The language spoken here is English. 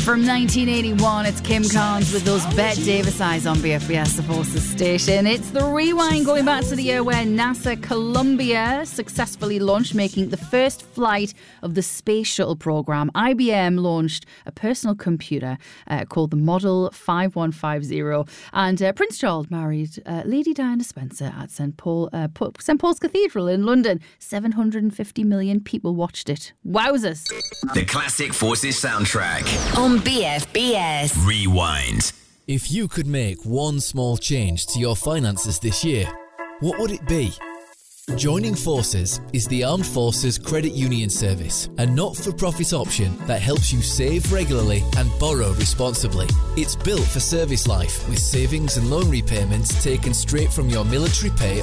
From 1981, it's Kim Carnes with those Bette Davis eyes on BFBS, the Forces station. It's the rewind going back to the year where NASA Columbia successfully launched, making the first flight of the space shuttle program. IBM launched a personal computer called the Model 5150. And Prince Charles married Lady Diana Spencer at St. Paul's Cathedral in London. 750 million people watched it. Wowzers. The Classic Forces soundtrack on BFBS. Rewind. If you could make one small change to your finances this year, what would it be? Joining Forces is the Armed Forces Credit Union Service, a not-for-profit option that helps you save regularly and borrow responsibly. It's built for service life with savings and loan repayments taken straight from your military pay